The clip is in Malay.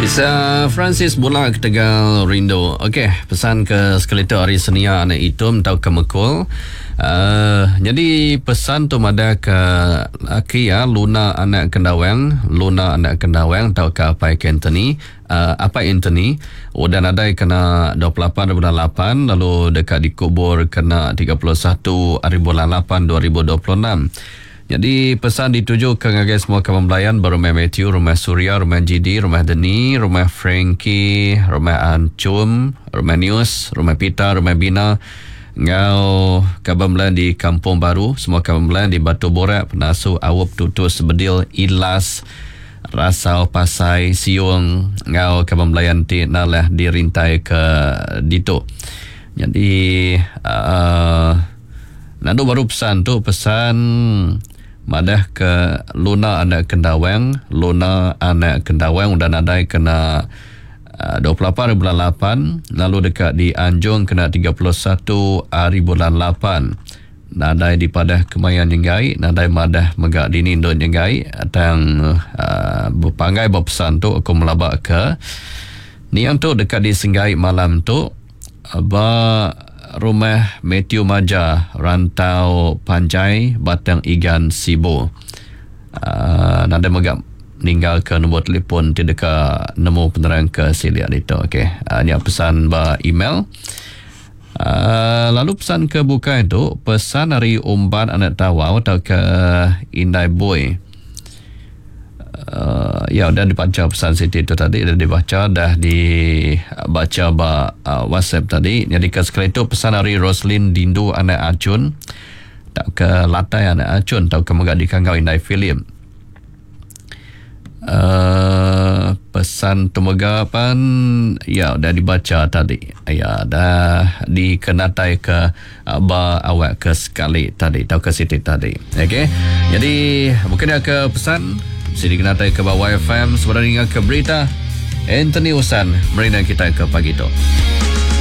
Bisa Francis bola ke Tegal Rindu. Okey, pesan ke sekalian hari Senia anak Itum tau ke Mekul. Jadi pesan tu ada ke laki ya, Luna anak Kendawang tau ke apa Anthony. Apa Anthony dan ada kena 28 bulan 8, lalu dekat dikubur kena 31 hari bulan 8 2026. Jadi pesan dituju ke ngagai semua kawan belayan, rumah Matthew, rumah Surya, rumah GD, rumah Deni, rumah Frankie, rumah Ancum, rumah News, rumah Pita, rumah Bina, ngau kawan belayan di Kampung Baru, semua kawan belayan di Batu Borak, Penasu, Awup, Tutus, Bedil, Ilas, Rasau, Pasai, Siung, ngau kawan belayan ti nalah dirintai ke Dito. Jadi nado baru pesan madah ke Luna anak Kendawang dan ada kena 28 bulan 8, lalu dekat di Anjung kena 31 hari bulan 8. Nadai di padah kemayan jenggai, nadai madah megak dini indon jenggai, dan berpanggai berpesan tu aku melabak ke ni yang tu dekat di Senggai malam tu rumah Matthew Maja, Rantau Panjai, Batang Igan Sibo. Nada megak meninggal ke nombor telefon tidak ke nemu penerang ke siliat itu. Okey, ni pesan ba email. Lalu pesan ke buka itu, pesan hari umban anak tawau atau ke Indai Boy. Ya, dah dibaca pesan Siti itu tadi, dah dibaca, dah dibaca WhatsApp tadi. Jadi ke sekali itu pesan hari Roslyn Dindu anak Acun, tak ke Latai anak Acun, tak ke megak di Kangkau Indai Film. Pesan temegapan ya dah dibaca tadi. Ya dah dikenatai ke awak ke sekali tadi, tak ke Siti tadi. Okey. Jadi mungkin dia ke pesan sini kenatai ke bawah FM sebenarnya ke berita Anthony Usan merina kita ke pagi tu.